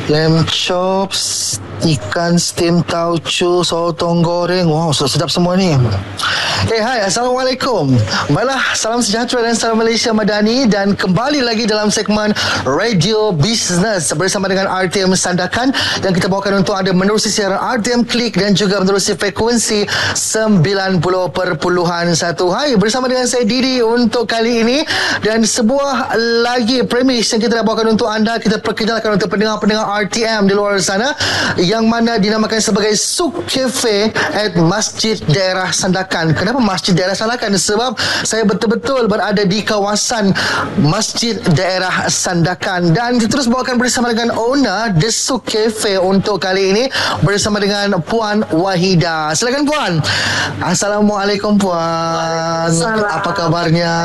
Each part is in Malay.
lamb chops, ikan steam tauco, sotong goreng. Wow, sedap semua ni. Hai, Assalamualaikum. Baiklah, salam sejahtera dan salam Malaysia Madani. Dan kembali lagi dalam segmen Radio Business bersama dengan RTM Sandakan, yang kita bawakan untuk anda menerusi siaran RTM Klik dan juga menerusi frekuensi 90.1. Hai, bersama dengan saya Didi untuk kali ini. Dan sebuah lagi premis yang kita dah bawakan untuk anda, kita perkenalkan untuk pendengar-pendengar RTM di luar sana, yang mana dinamakan sebagai Souk Cafe at Masjid Daerah Sandakan. Kenapa Masjid Daerah Sandakan? Sebab saya betul-betul berada di kawasan Masjid Daerah Sandakan. Dan kita terus bawakan bersama dengan owner The Souk Cafe untuk kali ini, bersama dengan Puan Wahida. Silakan Puan. Assalamualaikum Puan. Apa kabarnya?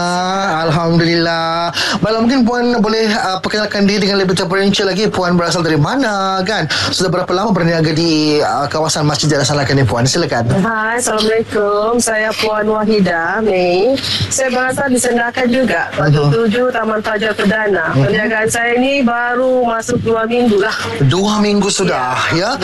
Alhamdulillah. Baiklah, mungkin Puan boleh perkenalkan diri dengan lebih terperinci lagi. Puan berasal dari mana kan? Sudah berapa lama berniaga di kawasan Masjid Daerah Sandakan ni Puan? Silakan. Hai, Assalamualaikum. Saya Puan Wahida Mei. Saya berasal di Sandakan juga. Batu 7 Taman Fajar Perdana. Perniagaan saya ni baru masuk 2 minggu lah. 2 minggu sudah ya?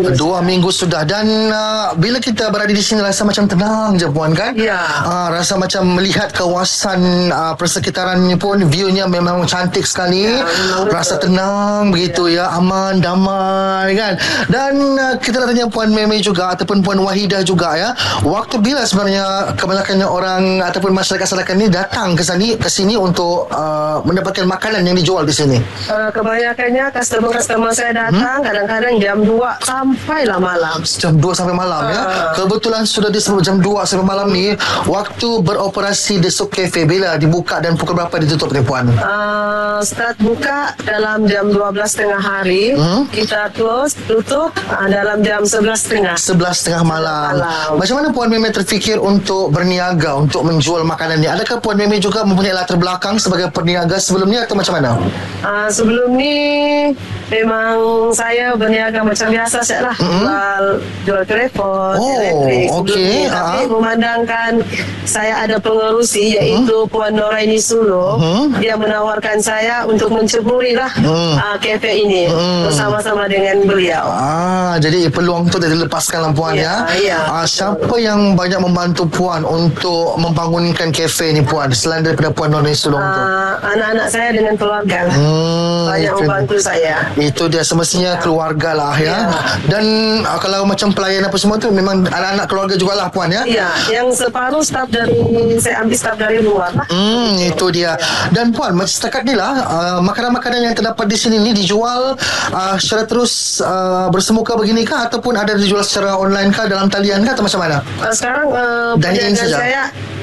2 minggu sudah. Dan bila kita berada di sini rasa macam tenang je Puan kan? Ya. Rasa macam melihat kawasan persekitarannya pun, view-nya memang cantik sekali. Ya, rasa tenang begitu ya, aman, damai kan. Dan kita nak tanya Puan Mei juga ataupun Puan Wahida juga ya, waktu bila sebenarnya kebanyakannya orang ataupun masyarakat Sandakan ni datang ke sini untuk mendapatkan makanan yang dijual di sini? Kebanyakannya customer saya datang kadang-kadang jam 2 sampailah malam. Jam 2 sampai malam ya. Kebetulan sudah disebut jam 2 sampai malam ni, waktu beroperasi The Souk Cafe bila dibuka dan pukul berapa ditutup ni Puan? Start buka dalam jam 12.30 hari. Kita tutup dalam jam 11.30. 11.30 malam. Macam mana Puan Mei terfikir untuk berniaga, untuk menjual makanan ni? Adakah Puan Mei juga mempunyai latar belakang sebagai peniaga sebelum ni atau macam mana? Sebelum ni memang saya berniaga macam biasa saja lah. Jual telefon, elektrik. Okey. Tapi memandangkan saya ada pengerusi iaitu Puan Noraini Sulu. Dia menawarkan saya untuk menceburi lah kafe ini bersama-sama dengan beliau. Jadi peluang tu dah dilepaskan lah Puan ya. Siapa yang banyak membantu Puan untuk membangunkan kafe ni Puan, selain daripada Puan Noraini Sulu tu? Anak-anak saya dengan keluarga lah. Banyak membantu saya. Itu dia, semestinya keluarga lah ya. Dan kalau macam pelayan apa semua tu memang anak-anak keluarga jugalah Puan ya. Ya, yang separuh staff saya ambil staff dari luar lah. Itu dia. Dan Puan, setakat ni lah makanan-makanan yang terdapat di sini ni dijual secara terus bersemuka begini kah, ataupun ada dijual secara online kah, dalam talian kah, atau macam mana? Sekarang perniagaan saya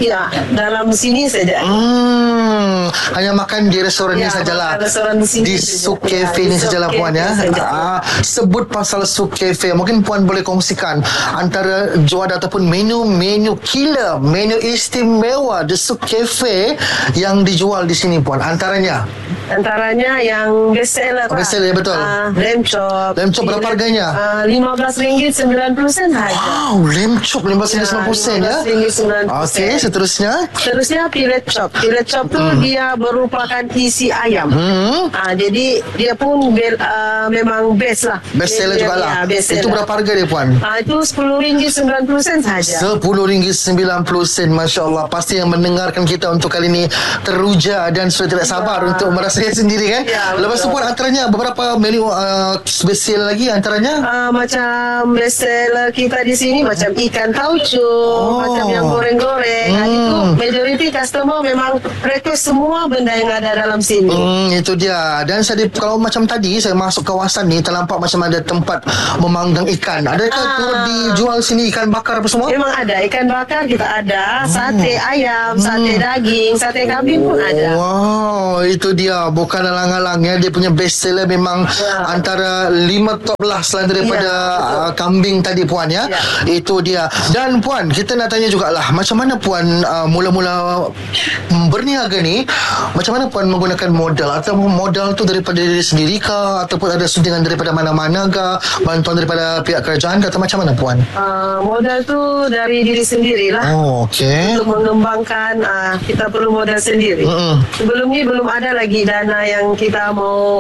dalam sini saja. Hanya makan di restoran ni sajalah. Di Souk Cafe ni sajalah Puan ya. Sebut pasal Souk Cafe, mungkin Puan boleh kongsikan antara juara ataupun menu killer, menu istimewa di Souk Cafe yang dijual di sini Puan. Antaranya yang best seller. Best seller, betul. Lamb chop. Lamb chop berapa harganya? RM15.90 saja. Wow, lamb chop RM15.90 ya. RM15.90. Okey, seterusnya filet chop. Filet chop tu dia merupakan isi ayam. Jadi dia pun memang best lah. Best seller jugalah. Itu berapa harga dia Puan? Itu RM10.90 saja. RM10.90. Masya Allah. Pasti yang mendengarkan kita untuk kali ini teruja dan sudah tidak sabar untuk merasai sendiri kan. Lepas tu Puan, antaranya beberapa menu best seller lagi antaranya? Macam best seller kita di sini macam ikan tauco, macam yang goreng-goreng. Itu majority customer memang request semua benda yang ada dalam sini. Itu dia. Dan kalau macam tadi saya masuk kawasan ni, terlampak macam ada tempat memanggang ikan. Adakah turut dijual sini ikan bakar apa semua? Memang ada ikan bakar, kita ada sate ayam, sate daging, sate kambing pun ada. Wow, itu dia. Bukan alang-alang ya. Dia punya best seller memang antara 5 top lah, selain daripada kambing tadi Puan ya. Itu dia. Dan Puan, kita nak tanya jugalah, macam mana Puan mula-mula berniaga ni, macam mana Puan menggunakan modal? Atau modal tu daripada diri sendiri kah, ataupun ada sumbangan daripada mana-mana kah, bantuan daripada pihak kerajaan kah, atau macam mana Puan? Modal tu dari diri sendirilah. Okey. Untuk mengembangkan kita perlu modal sendiri. Sebelum ni belum ada lagi dana yang kita mau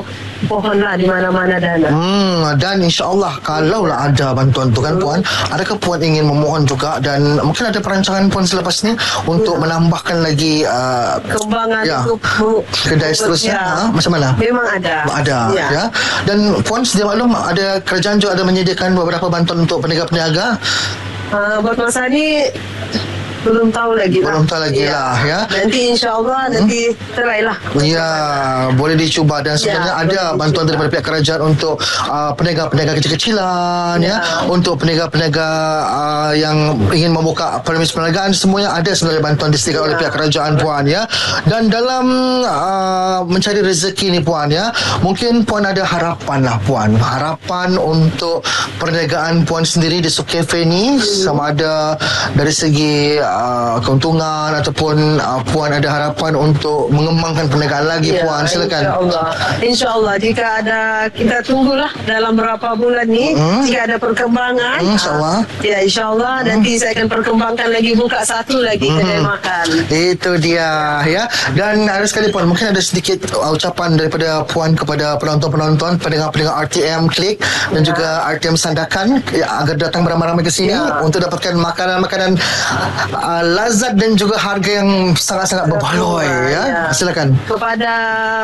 pohonlah di mana-mana dana. Dan insya-Allah kalaulah ada bantuan tu kan Puan, adakah Puan ingin memohon juga dan mungkin ada perancangan Puan selepas ni untuk menambahkan lagi kembangan kedai seterusnya macam mana? Memang ada. Ya. Dan Puan sedia maklum ada kerajaan juga ada menyediakan beberapa bantuan untuk peniaga-peniaga. Buat masa ni belum tahu lagi lah. Ya. Nanti insya-Allah nanti try lah. Ya, boleh dicuba dan sebenarnya ada bantuan daripada pihak kerajaan untuk peniaga-peniaga kecil-kecilan untuk peniaga-peniaga yang ingin membuka premis perniagaan, semuanya ada sebenarnya bantuan disediakan oleh pihak kerajaan Puan ya. Dan dalam mencari rezeki ni Puan ya, mungkin Puan ada harapan lah Puan. Harapan untuk perniagaan Puan sendiri di Suk Cafe ni, sama ada dari segi keuntungan ataupun Puan ada harapan untuk mengembangkan perniagaan lagi Puan, silakan. InsyaAllah jika ada, kita tunggulah dalam berapa bulan ni jika ada perkembangan InsyaAllah InsyaAllah nanti saya akan perkembangkan lagi, buka satu lagi kedai makan. Itu dia ya. Dan ada sekali Puan, mungkin ada sedikit ucapan daripada Puan kepada penonton-penonton, pendengar-pendengar RTM Klik dan juga RTM Sandakan agar datang beramai-ramai ke sini untuk dapatkan makanan-makanan lazat dan juga harga yang sangat-sangat berbaloi ya. Silakan. Kepada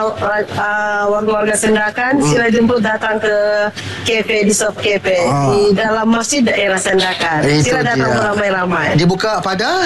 warga-warga Sandakan, sila jemput datang ke kafe di Suk Cafe di dalam masjid daerah Sandakan. Sila datang beramai-ramai. Dibuka pada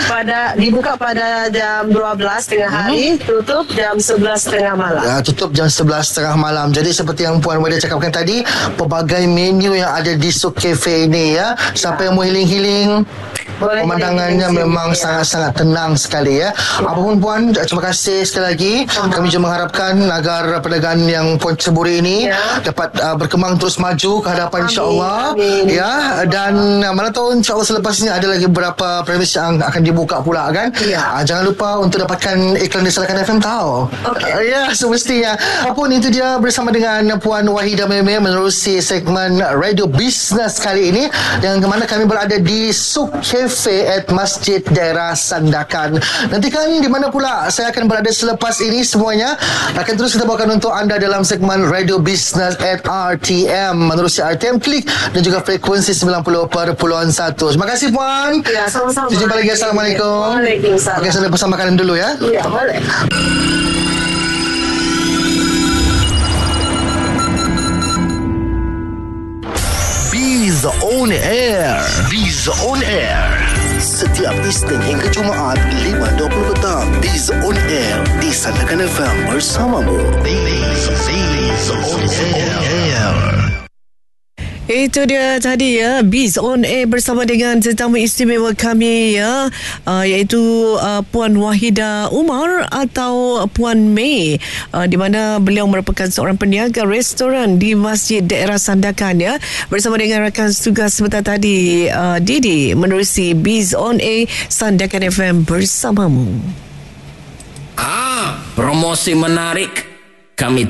jam 12 tengah hari, tutup jam 11 tengah malam. Tutup jam 11 tengah malam. Jadi seperti yang Puan Wadia cakapkan tadi, pelbagai menu yang ada di Suk Cafe ini ya. Siapa yang mau healing-healing, pemandangannya memang sangat-sangat tenang sekali ya. Apapun Puan, terima kasih sekali lagi. Kami juga mengharapkan agar perniagaan yang Puan ceburi ini dapat berkembang terus maju ke hadapan insya-Allah ya. Dan mana tahu insya-Allah selepas ini ada lagi beberapa premis yang akan dibuka pula kan. Jangan lupa untuk dapatkan iklan di Salakan FM tahu. Ya, semestinya. Apapun itu dia bersama dengan Puan Wahidah Meme menerusi segmen Radio Business kali ini yang mana kami berada di Suk Cafe at Masjid daerah Sandakan. Nantikan di mana pula saya akan berada selepas ini, semuanya akan terus kita bawakan untuk anda dalam segmen Radio Business at RTM menerusi RTM Klik dan juga frekuensi 90.1. Terima kasih Puan. Ya, sama-sama. Jumpa lagi. Assalamualaikum. Waalaikumsalam. Okey, saya pesan makanan dulu ya. Ya, boleh. Biz on Air. Biz on Air. Setiap Isnin hingga Jumaat 5.20 petang. Biz on Air di Sandakan FM bersamamu. Biz on Air. Itu dia tadi ya, Biz on Air bersama dengan tetamu istimewa kami ya, iaitu Puan Wahidah Umar atau Puan Mei, di mana beliau merupakan seorang peniaga restoran di Masjid daerah Sandakan ya, bersama dengan rakan tugas sebentar tadi Didi menerusi Biz on Air Sandakan FM bersamamu. Promosi menarik. Kami